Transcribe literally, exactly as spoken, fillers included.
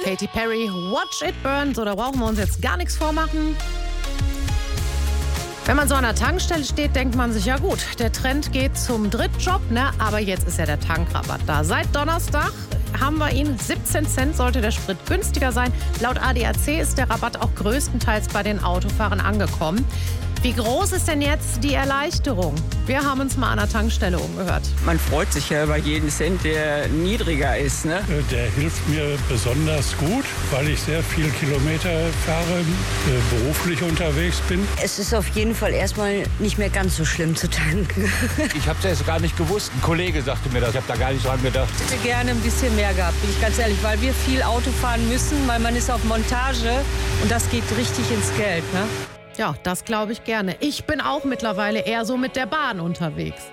Katy Perry, Watch It Burn. So, da brauchen wir uns jetzt gar nichts vormachen. Wenn man so an der Tankstelle steht, denkt man sich, ja gut, der Trend geht zum Drittjob, ne? Aber jetzt ist ja der Tankrabatt da. Seit Donnerstag haben wir ihn. siebzehn Cent sollte der Sprit günstiger sein. Laut A D A C ist der Rabatt auch größtenteils bei den Autofahrern angekommen. Wie groß ist denn jetzt die Erleichterung? Wir haben uns mal an der Tankstelle umgehört. Man freut sich ja über jeden Cent, der niedriger ist, ne? Der hilft mir besonders gut, weil ich sehr viel Kilometer fahre, beruflich unterwegs bin. Es ist auf jeden Fall erstmal nicht mehr ganz so schlimm zu tanken. Ich habe es erst gar nicht gewusst. Ein Kollege sagte mir das. Ich habe da gar nicht dran gedacht. Ich hätte gerne ein bisschen mehr gehabt, bin ich ganz ehrlich, weil wir viel Auto fahren müssen, weil man ist auf Montage und das geht richtig ins Geld, ne? Ja, das glaube ich gerne. Ich bin auch mittlerweile eher so mit der Bahn unterwegs.